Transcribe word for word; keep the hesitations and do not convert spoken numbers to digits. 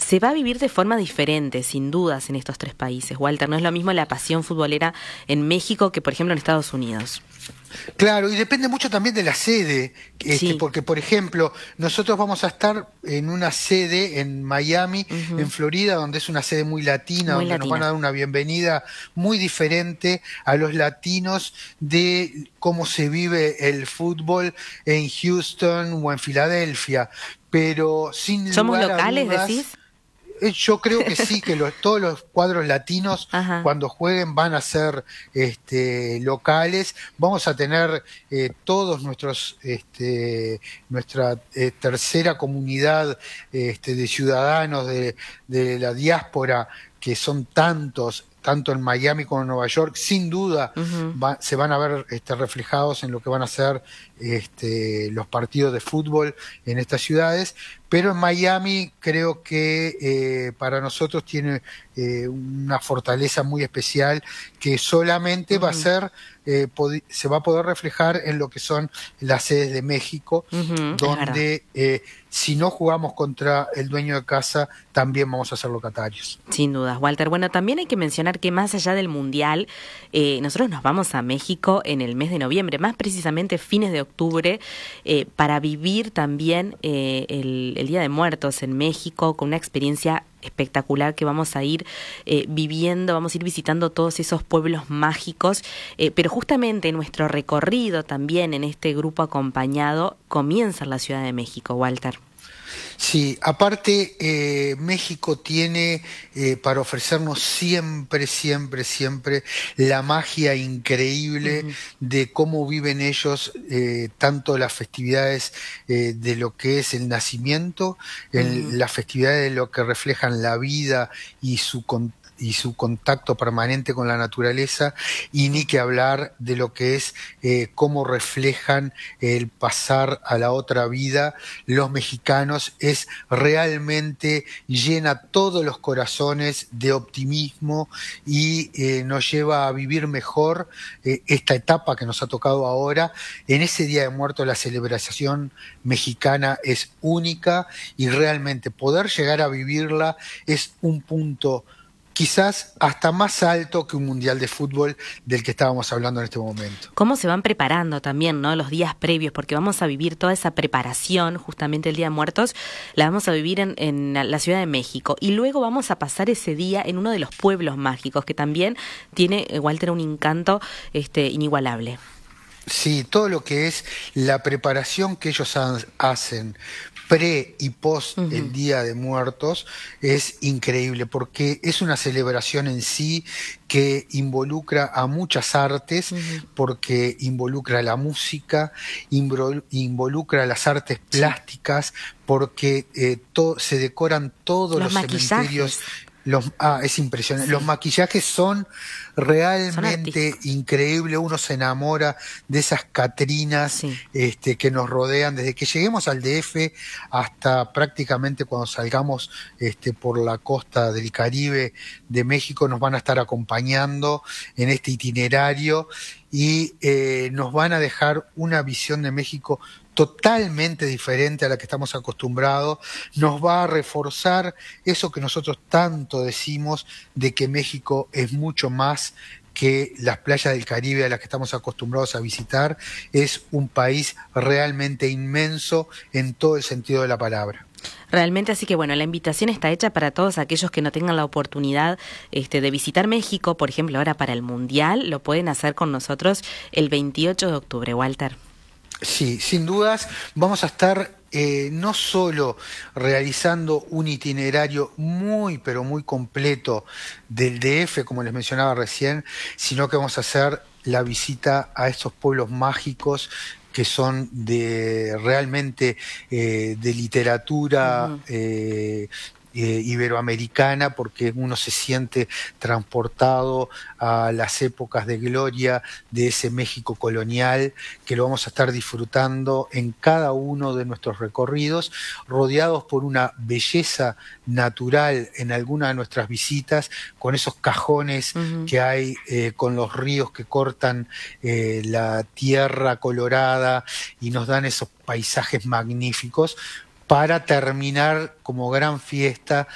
Se va a vivir de forma diferente, sin dudas, en estos tres países. Walter, no es lo mismo la pasión futbolera en México que, por ejemplo, en Estados Unidos. Claro, y depende mucho también de la sede, este, Sí. porque, por ejemplo, nosotros vamos a estar en una sede en Miami, Uh-huh. en Florida, donde es una sede muy latina, Muy donde nos van latina. a dar una bienvenida muy diferente a los latinos de cómo se vive el fútbol en Houston o en Filadelfia. Pero sin ¿Somos lugar a locales, dudas, decís? eh, yo creo que sí, que los, todos los cuadros latinos Ajá. cuando jueguen van a ser este, locales. Vamos a tener eh, todos nuestros, este, nuestra eh, tercera comunidad este, de ciudadanos de, de la diáspora, que son tantos, tanto en Miami como en Nueva York, sin duda Uh-huh. va, se van a ver este, reflejados en lo que van a ser este, los partidos de fútbol en estas ciudades. Pero en Miami creo que eh, para nosotros tiene eh, una fortaleza muy especial que solamente va a Uh-huh. ser, eh, se va a poder reflejar en lo que son las sedes de México, Uh-huh. Es verdad. donde eh, si no jugamos contra el dueño de casa, también vamos a ser locatarios. Sin dudas, Walter. Bueno, también hay que mencionar que más allá del Mundial, eh, nosotros nos vamos a México en el mes de noviembre, más precisamente fines de octubre, eh, para vivir también eh, el, el Día de Muertos en México, con una experiencia espectacular que vamos a ir eh, viviendo, vamos a ir visitando todos esos pueblos mágicos, eh, pero justamente nuestro recorrido también en este grupo acompañado comienza en la Ciudad de México, Walter. Sí, aparte eh, México tiene eh, para ofrecernos siempre, siempre, siempre la magia increíble Uh-huh. de cómo viven ellos eh, tanto las festividades eh, de lo que es el nacimiento, el, Uh-huh. las festividades de lo que reflejan la vida y su contexto y su contacto permanente con la naturaleza, y ni que hablar de lo que es eh, cómo reflejan el pasar a la otra vida los mexicanos. Es realmente, llena todos los corazones de optimismo y eh, nos lleva a vivir mejor eh, esta etapa que nos ha tocado ahora. En ese Día de Muertos la celebración mexicana es única y realmente poder llegar a vivirla es un punto quizás hasta más alto que un mundial de fútbol del que estábamos hablando en este momento. Cómo se van preparando también, ¿no? Los días previos, porque vamos a vivir toda esa preparación, justamente el Día de Muertos, la vamos a vivir en, en la Ciudad de México. Y luego vamos a pasar ese día en uno de los pueblos mágicos, que también tiene, Walter, un encanto este, inigualable. Sí, todo lo que es la preparación que ellos ha- hacen pre y post Uh-huh. el Día de Muertos es increíble, porque es una celebración en sí que involucra a muchas artes, Uh-huh. porque involucra la música, invo- involucra las artes plásticas, porque eh, to- se decoran todos Los los cementerios. maquillajes. Los, ah, es impresionante. Sí. Los maquillajes son Son realmente artísticos. increíbles. Uno se enamora de esas Catrinas Sí. este, que nos rodean desde que lleguemos al D F hasta prácticamente cuando salgamos este, por la costa del Caribe de México. Nos van a estar acompañando en este itinerario y eh, nos van a dejar una visión de México totalmente diferente a la que estamos acostumbrados. Nos va a reforzar eso que nosotros tanto decimos de que México es mucho más que las playas del Caribe a las que estamos acostumbrados a visitar. Es un país realmente inmenso en todo el sentido de la palabra. Realmente, así que bueno, la invitación está hecha para todos aquellos que no tengan la oportunidad este, de visitar México, por ejemplo, ahora para el Mundial, lo pueden hacer con nosotros el veintiocho de octubre, Walter. Sí, sin dudas vamos a estar eh, no solo realizando un itinerario muy, pero muy completo del D F, como les mencionaba recién, sino que vamos a hacer la visita a estos pueblos mágicos que son de realmente eh, de literatura Uh-huh. eh, eh, iberoamericana, porque uno se siente transportado a las épocas de gloria de ese México colonial, que lo vamos a estar disfrutando en cada uno de nuestros recorridos, rodeados por una belleza natural en alguna de nuestras visitas, con esos cajones Uh-huh. que hay, eh, con los ríos que cortan eh, la tierra colorada y nos dan esos paisajes magníficos, para terminar como gran fiesta